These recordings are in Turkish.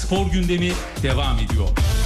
Spor gündemi devam ediyor.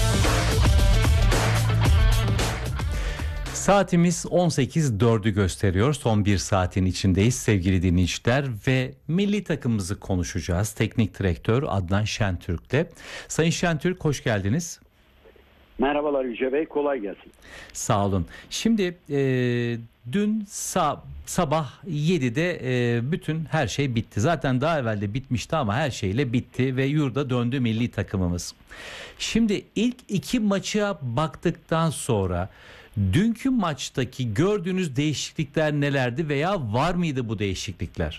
Saatimiz 18.04'ü gösteriyor. Son bir saatin içindeyiz sevgili dinleyiciler ve milli takımımızı konuşacağız. Teknik direktör Adnan Şentürk'le. Sayın Şentürk, hoş geldiniz. Merhabalar Yüce Bey, kolay gelsin. Sağ olun. Şimdi dün sabah 7'de bütün her şey bitti. Zaten daha evvel de bitmişti ama her şeyle bitti ve yurda döndü milli takımımız. Şimdi ilk iki maça baktıktan sonra dünkü maçtaki gördüğünüz değişiklikler nelerdi veya var mıydı bu değişiklikler?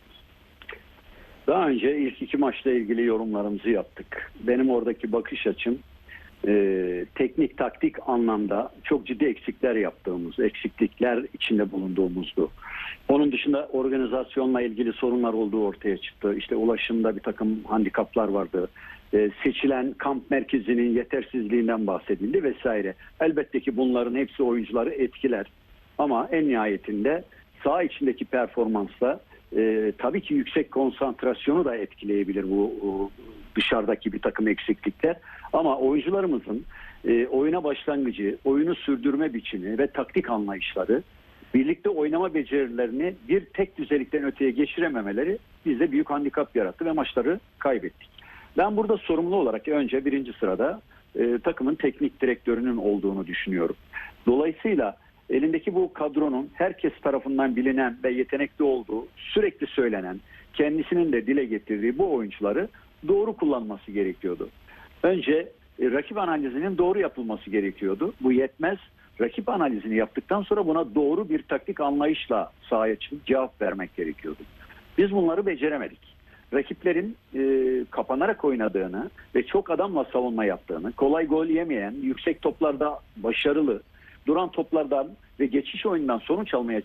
Daha önce ilk iki maçla ilgili yorumlarımızı yaptık. Benim oradaki bakış açım teknik taktik anlamda çok ciddi eksiklikler içinde bulunduğumuzdu. Onun dışında organizasyonla ilgili sorunlar olduğu ortaya çıktı. İşte ulaşımda bir takım handikaplar vardı. Seçilen kamp merkezinin yetersizliğinden bahsedildi vesaire. Elbette ki bunların hepsi oyuncuları etkiler. Ama en nihayetinde saha içindeki performansla tabii ki yüksek konsantrasyonu da etkileyebilir bu dışarıdaki bir takım eksiklikler. Ama oyuncularımızın oyuna başlangıcı, oyunu sürdürme biçimi ve taktik anlayışları, birlikte oynama becerilerini bir tek düzelikten öteye geçirememeleri bizde büyük handikap yarattı ve maçları kaybettik. Ben burada sorumlu olarak önce birinci sırada takımın teknik direktörünün olduğunu düşünüyorum. Dolayısıyla elindeki bu kadronun herkes tarafından bilinen ve yetenekli olduğu, sürekli söylenen, kendisinin de dile getirdiği bu oyuncuları doğru kullanması gerekiyordu. Önce rakip analizinin doğru yapılması gerekiyordu. Bu yetmez. Rakip analizini yaptıktan sonra buna doğru bir taktik anlayışla sahaya çıkıp cevap vermek gerekiyordu. Biz bunları beceremedik. Rakiplerin kapanarak oynadığını ve çok adamla savunma yaptığını, kolay gol yemeyen, yüksek toplarda başarılı, duran toplardan ve geçiş oyundan sonuç almaya